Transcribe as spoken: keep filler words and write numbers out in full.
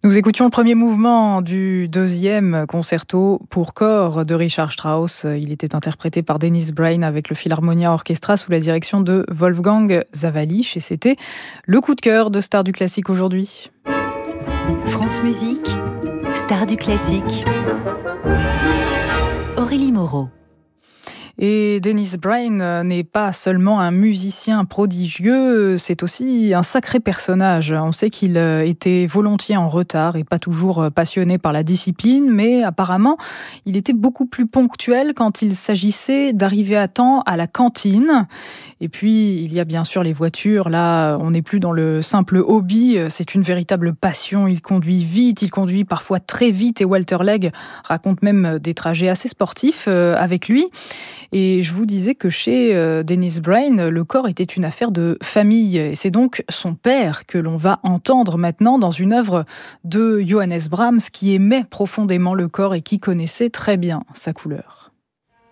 Nous écoutions le premier mouvement du deuxième concerto pour corps de Richard Strauss. Il était interprété par Dennis Brain avec le Philharmonia Orchestra sous la direction de Wolfgang Sawallisch. Et c'était le coup de cœur de Stars du Classique aujourd'hui. France Musique, Stars du Classique. Aurélie Moreau. Et Dennis Brain n'est pas seulement un musicien prodigieux, c'est aussi un sacré personnage. On sait qu'il était volontiers en retard et pas toujours passionné par la discipline, mais apparemment, il était beaucoup plus ponctuel quand il s'agissait d'arriver à temps à la cantine. Et puis, il y a bien sûr les voitures. Là, on n'est plus dans le simple hobby, c'est une véritable passion. Il conduit vite, il conduit parfois très vite et Walter Legg raconte même des trajets assez sportifs avec lui. Et je vous disais que chez euh, Dennis Brain, le corps était une affaire de famille. Et c'est donc son père que l'on va entendre maintenant dans une œuvre de Johannes Brahms qui aimait profondément le corps et qui connaissait très bien sa couleur.